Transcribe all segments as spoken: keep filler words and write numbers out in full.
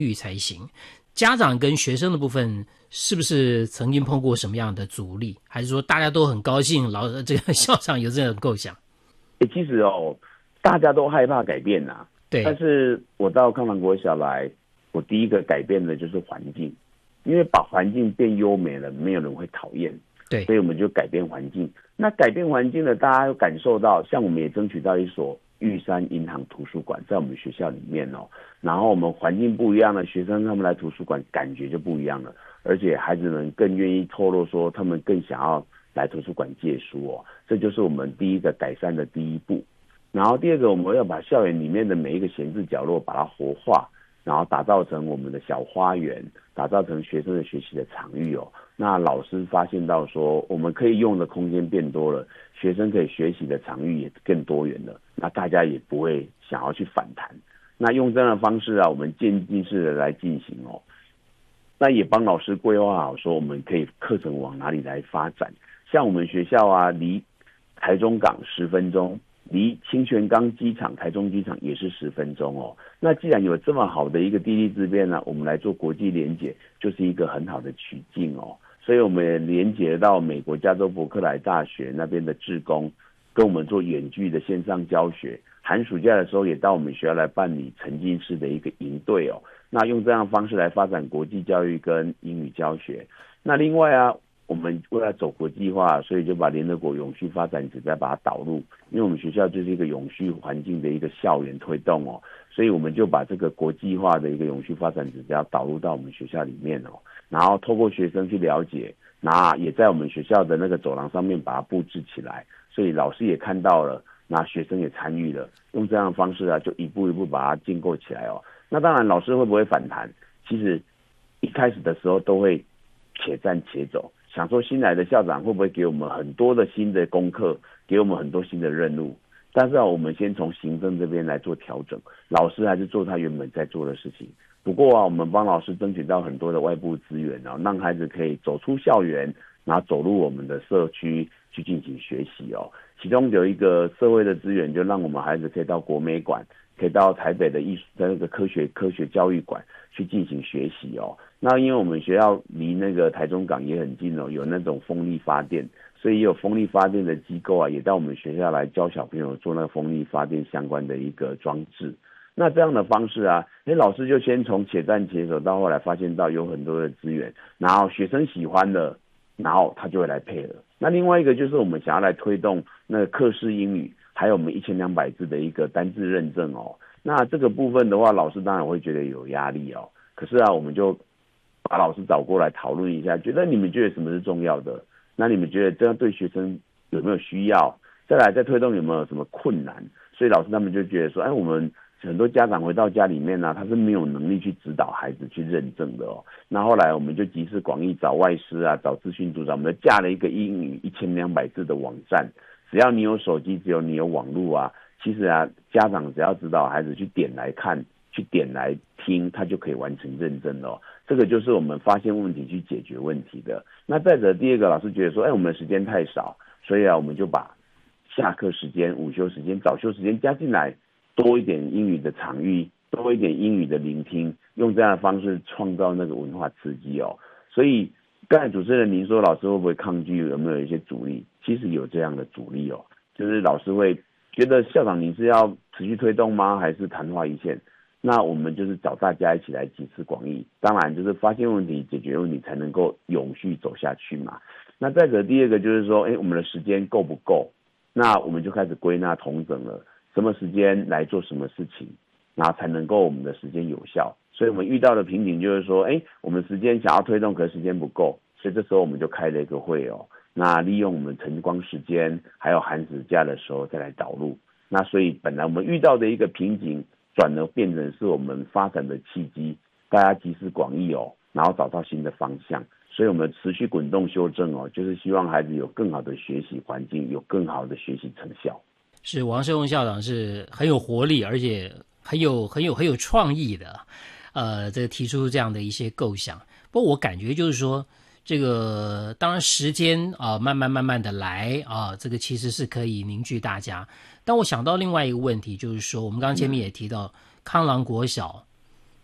育才行。家长跟学生的部分是不是曾经碰过什么样的阻力，还是说大家都很高兴老这个校长有这种构想？ 欸、其实哦，大家都害怕改变啊。 对。 但是我到康南国小来，我第一个改变的就是环境，因为把环境变优美了，没有人会讨厌。 对。 所以我们就改变环境。那改变环境呢，大家有感受到，像我们也争取到一所玉山银行图书馆在我们学校里面哦。然后我们环境不一样了，学生他们来图书馆感觉就不一样了，而且孩子们更愿意透露说他们更想要来图书馆借书哦。这就是我们第一个改善的第一步。然后第二个，我们要把校园里面的每一个闲置角落把它活化，然后打造成我们的小花园，打造成学生的学习的场域哦。那老师发现到说，我们可以用的空间变多了，学生可以学习的场域也更多元了，那大家也不会想要去反弹。那用这样的方式啊，我们渐进式的来进行哦。那也帮老师规划好说，我们可以课程往哪里来发展。像我们学校啊，离台中港十分钟，离清泉岗机场、台中机场也是十分钟哦。那既然有这么好的一个地利之便呢，我们来做国际连结，就是一个很好的取径哦。所以我们也连结到美国加州伯克莱大学那边的志工，跟我们做远距的线上教学。寒暑假的时候也到我们学校来办理沉浸式的一个营队哦。那用这样的方式来发展国际教育跟英语教学。那另外啊，我们为了走国际化，所以就把联合国永续发展指标把它导入，因为我们学校就是一个永续环境的一个校园推动哦，所以我们就把这个国际化的一个永续发展指标导入到我们学校里面哦，然后透过学生去了解，那也在我们学校的那个走廊上面把它布置起来，所以老师也看到了，那学生也参与了，用这样的方式啊，就一步一步把它建构起来哦。那当然，老师会不会反弹？其实一开始的时候都会且战且走，想说新来的校长会不会给我们很多的新的功课，给我们很多新的任务？但是啊，我们先从行政这边来做调整，老师还是做他原本在做的事情。不过啊，我们帮老师争取到很多的外部资源啊，让孩子可以走出校园，然后走入我们的社区去进行学习哦。其中有一个社会的资源，就让我们孩子可以到国美馆，可以到台北的艺术的那个科学科学教育馆去进行学习哦。那因为我们学校离那个台中港也很近哦，有那种风力发电，所以也有风力发电的机构啊，也到我们学校来教小朋友做那个风力发电相关的一个装置。那这样的方式啊，哎，老师就先从且战且走，到后来发现到有很多的资源，然后学生喜欢了，然后他就会来配合。那另外一个就是我们想要来推动那个客氏英语，还有我们一千两百字的一个单字认证哦。那这个部分的话，老师当然会觉得有压力哦。可是啊，我们就把老师找过来讨论一下，觉得你们觉得什么是重要的？那你们觉得这样对学生有没有需要？再来再推动有没有什么困难？所以老师他们就觉得说，哎，我们很多家长回到家里面呢、啊，他是没有能力去指导孩子去认证的哦。那后来我们就集思广益，找外师啊，找资讯组长，我们架了一个英语一千两百字的网站。只要你有手机，只有你有网络啊，其实啊，家长只要指导孩子去点来看，去点来听，他就可以完成认证了哦。这个就是我们发现问题去解决问题的。那再者，第二个老师觉得说，哎，我们的时间太少，所以啊，我们就把下课时间、午休时间、早休时间加进来。多一点英语的场域，多一点英语的聆听，用这样的方式创造那个文化刺激哦。所以刚才主持人您说老师会不会抗拒，有没有一些阻力？其实有这样的阻力哦，就是老师会觉得校长你是要持续推动吗？还是昙花一现？那我们就是找大家一起来集思广益，当然就是发现问题、解决问题，才能够永续走下去嘛。那再者第二个就是说，哎，我们的时间够不够？那我们就开始归纳统整了。什么时间来做什么事情，然后才能够我们的时间有效。所以我们遇到的瓶颈就是说，哎，我们时间想要推动，可是时间不够，所以这时候我们就开了一个会哦。那利用我们晨光时间，还有寒暑假的时候再来导入。那所以本来我们遇到的一个瓶颈，转而变成是我们发展的契机，大家集思广益哦，然后找到新的方向。所以我们持续滚动修正哦，就是希望孩子有更好的学习环境，有更好的学习成效。 是王世宏校长是很有活力，而且很有很有很有创意的，呃，这个提出这样的一些构想。不过我感觉就是说，这个当然时间啊、呃，慢慢慢慢的来啊，这个其实是可以凝聚大家。但我想到另外一个问题，就是说，我们刚刚前面也提到，康郎国小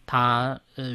他呃